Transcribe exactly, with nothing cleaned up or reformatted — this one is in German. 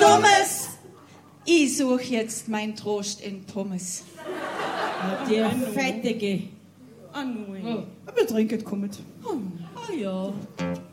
Pommes. Ich suche jetzt meinen Trost in Pommes. Die Fettige. Ah, nein. Aber trinket kommt. Ah, ja.